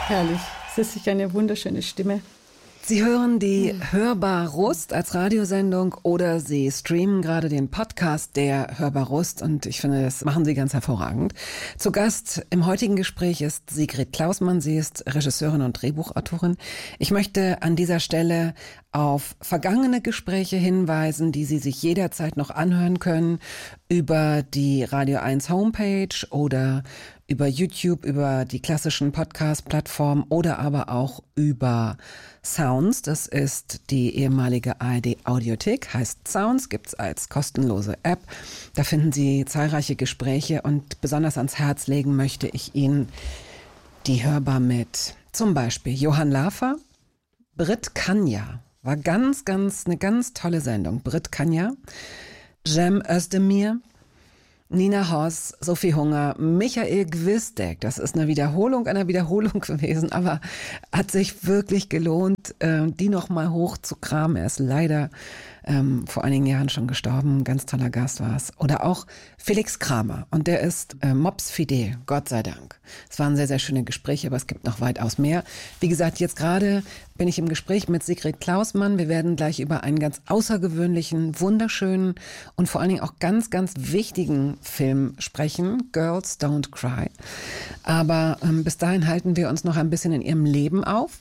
Herrlich. Das ist sicher eine wunderschöne Stimme. Sie hören die Hörbar Rust als Radiosendung oder Sie streamen gerade den Podcast der Hörbar Rust und ich finde, das machen Sie ganz hervorragend. Zu Gast im heutigen Gespräch ist Sigrid Klausmann. Sie ist Regisseurin und Drehbuchautorin. Ich möchte an dieser Stelle auf vergangene Gespräche hinweisen, die Sie sich jederzeit noch anhören können über die Radio 1 Homepage oder über YouTube, über die klassischen Podcast-Plattformen oder aber auch über Sounds. Das ist die ehemalige ARD-Audiothek, heißt Sounds, gibt's als kostenlose App. Da finden Sie zahlreiche Gespräche und besonders ans Herz legen möchte ich Ihnen die Hörbar mit zum Beispiel Johann Lafer, Brit Kanja, war eine ganz tolle Sendung. Brit Kanja, Cem Özdemir, Nina Hoss, Sophie Hunger, Michael Gwisdek. Das ist eine Wiederholung einer Wiederholung gewesen, aber hat sich wirklich gelohnt, die nochmal hochzukramen. Er ist leider vor einigen Jahren schon gestorben. Ein ganz toller Gast war es. Oder auch Felix Kramer. Und der ist Mops Fidel, Gott sei Dank. Es waren sehr, sehr schöne Gespräche, aber es gibt noch weitaus mehr. Wie gesagt, jetzt gerade bin ich im Gespräch mit Sigrid Klausmann. Wir werden gleich über einen ganz außergewöhnlichen, wunderschönen und vor allen Dingen auch ganz, ganz wichtigen Film sprechen. Girls Don't Cry. Aber bis dahin halten wir uns noch ein bisschen in ihrem Leben auf.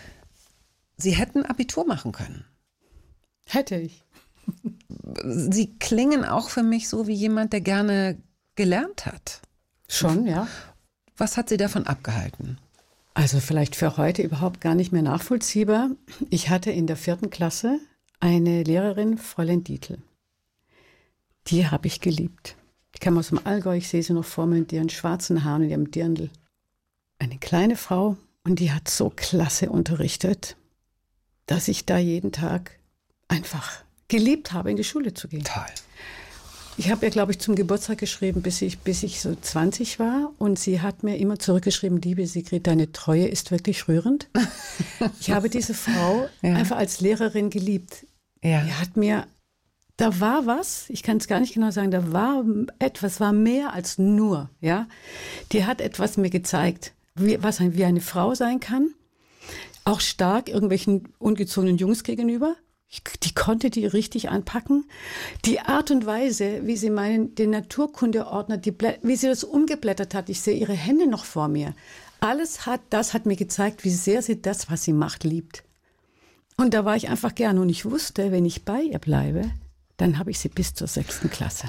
Sie hätten Abitur machen können. Hätte ich. Sie klingen auch für mich so wie jemand, der gerne gelernt hat. Schon, ja. Was hat Sie davon abgehalten? Also vielleicht für heute überhaupt gar nicht mehr nachvollziehbar. Ich hatte in der 4. Klasse eine Lehrerin, Fräulein Dietl. Die habe ich geliebt. Die kam aus dem Allgäu, ich sehe sie noch vor mir mit ihren schwarzen Haaren und ihrem Dirndl. Eine kleine Frau und die hat so klasse unterrichtet, dass ich da jeden Tag einfach geliebt habe, in die Schule zu gehen. Toll. Ich habe ihr, glaube ich, zum Geburtstag geschrieben, bis ich so 20 war. Und sie hat mir immer zurückgeschrieben, liebe Sigrid, deine Treue ist wirklich rührend. Ich habe diese Frau einfach als Lehrerin geliebt. Ja. Die hat mir, da war was, ich kann es gar nicht genau sagen, da war etwas, war mehr als nur. Ja, die hat etwas mir gezeigt, wie eine Frau sein kann. Auch stark irgendwelchen ungezogenen Jungs gegenüber. Die konnte die richtig anpacken. Die Art und Weise, wie sie den Naturkundeordner, wie sie das umgeblättert hat, ich sehe ihre Hände noch vor mir. Das hat mir gezeigt, wie sehr sie das, was sie macht, liebt. Und da war ich einfach gern. Und ich wusste, wenn ich bei ihr bleibe, dann habe ich sie bis zur 6. Klasse.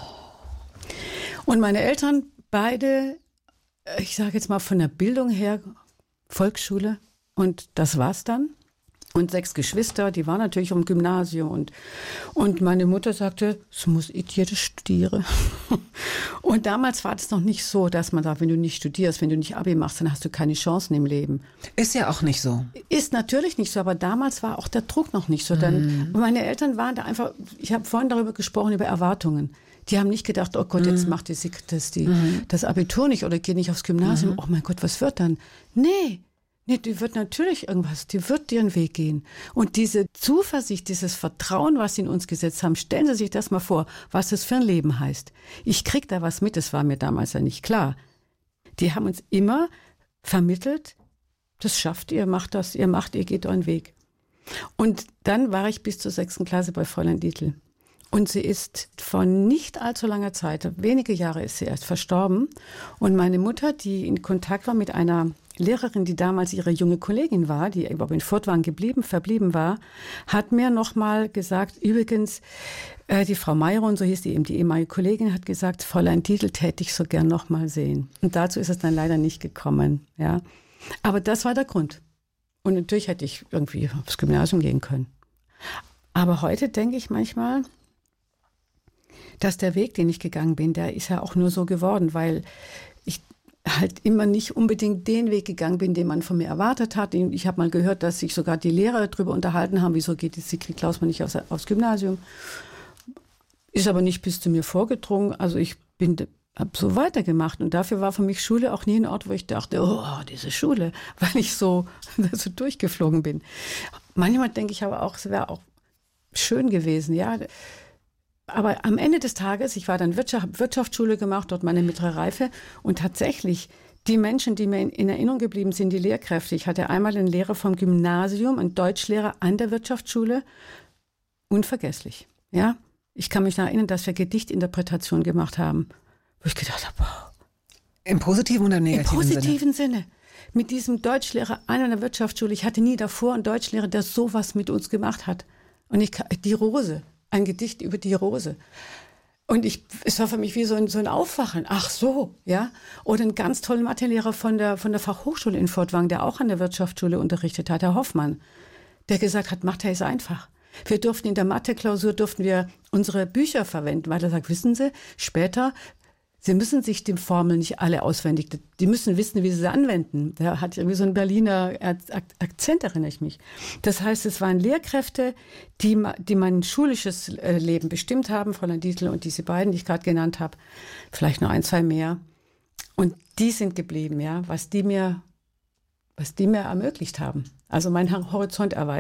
Und meine Eltern beide, ich sage jetzt mal von der Bildung her, Volksschule. Und das war's dann. Und 6 Geschwister, die waren natürlich im Gymnasium. Und meine Mutter sagte, es muss jeder studieren. Und damals war das noch nicht so, dass man sagt, wenn du nicht studierst, wenn du nicht Abi machst, dann hast du keine Chancen im Leben. Ist ja auch nicht so. Ist natürlich nicht so, aber damals war auch der Druck noch nicht so. Und meine Eltern waren da einfach, ich habe vorhin darüber gesprochen, über Erwartungen. Die haben nicht gedacht, oh Gott, jetzt macht das Abitur nicht oder geht nicht aufs Gymnasium. Oh mein Gott, was wird dann? Nee, die wird natürlich die wird ihren Weg gehen. Und diese Zuversicht, dieses Vertrauen, was sie in uns gesetzt haben, stellen Sie sich das mal vor, was das für ein Leben heißt. Ich krieg da was mit, das war mir damals ja nicht klar. Die haben uns immer vermittelt, das schafft ihr, macht das, ihr geht euren Weg. Und dann war ich bis zur 6. Klasse bei Fräulein Dietl. Und sie ist vor nicht allzu langer Zeit, wenige Jahre ist sie erst verstorben. Und meine Mutter, die in Kontakt war mit einer Lehrerin, die damals ihre junge Kollegin war, die überhaupt in Furtwangen verblieben war, hat mir nochmal gesagt, übrigens, die Frau Meyron, so hieß die eben, die ehemalige Kollegin, hat gesagt, Fräulein Dietl täte ich so gern nochmal sehen. Und dazu ist es dann leider nicht gekommen. Ja. Aber das war der Grund. Und natürlich hätte ich irgendwie aufs Gymnasium gehen können. Aber heute denke ich manchmal, dass der Weg, den ich gegangen bin, der ist ja auch nur so geworden, weil ich halt immer nicht unbedingt den Weg gegangen bin, den man von mir erwartet hat. Ich habe mal gehört, dass sich sogar die Lehrer darüber unterhalten haben, wieso geht die Sigrid Klausmann nicht aufs Gymnasium. Ist aber nicht bis zu mir vorgedrungen. Also ich habe so weitergemacht. Und dafür war für mich Schule auch nie ein Ort, wo ich dachte, oh, diese Schule, weil ich so durchgeflogen bin. Manchmal denke ich aber auch, es wäre auch schön gewesen, ja. Aber am Ende des Tages, ich war dann Wirtschaftsschule gemacht, dort meine mittlere Reife und tatsächlich Die Menschen, die mir in Erinnerung geblieben sind, die Lehrkräfte. Ich hatte einmal einen Lehrer vom Gymnasium, einen Deutschlehrer an der Wirtschaftsschule. Unvergesslich. Ja? Ich kann mich noch erinnern, dass wir Gedichtinterpretation gemacht haben. Wo ich gedacht habe, wow. Im positiven oder negativen Sinne? Im positiven Sinne. Mit diesem Deutschlehrer an einer Wirtschaftsschule. Ich hatte nie davor einen Deutschlehrer, der sowas mit uns gemacht hat. Und die Rose, ein Gedicht über die Rose. Und es war für mich wie so ein Aufwachen. Ach so, ja. Oder einen ganz tollen Mathelehrer von der Fachhochschule in Furtwangen, der auch an der Wirtschaftsschule unterrichtet hat, Herr Hoffmann, der gesagt hat, Mathe ist einfach. Wir durften in der Mathe-Klausur unsere Bücher verwenden, weil er sagt, wissen Sie, später, Sie müssen sich die Formeln nicht alle auswendig, die müssen wissen, wie sie anwenden. Der hat irgendwie so einen Berliner Akzent, erinnere ich mich. Das heißt, es waren Lehrkräfte, die mein schulisches Leben bestimmt haben, Fräulein Dietl und diese beiden, die ich gerade genannt habe, vielleicht noch 1, 2 mehr. Und die sind geblieben, ja, was die mir ermöglicht haben. Also mein Horizont erweitert.